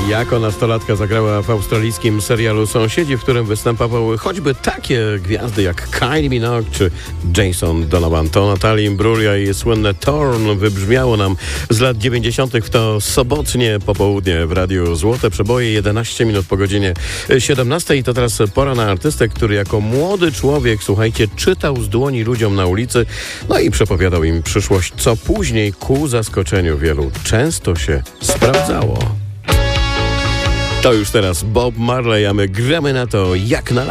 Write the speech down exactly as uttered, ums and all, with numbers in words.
Jako nastolatka zagrała w australijskim serialu Sąsiedzi, w którym występowały choćby takie gwiazdy jak Kylie Minogue czy Jason Donovan. To Natalie Imbruglia i słynne Torn wybrzmiało nam z lat dziewięćdziesiątych w to sobotnie popołudnie w Radiu Złote Przeboje, jedenaście minut po godzinie siedemnastej. I to teraz pora na artystę, który jako młody człowiek, słuchajcie, czytał z dłoni ludziom na ulicy, no i przepowiadał im przyszłość, co później ku zaskoczeniu wielu często się sprawdzało. To już teraz Bob Marley, a my gramy na to jak na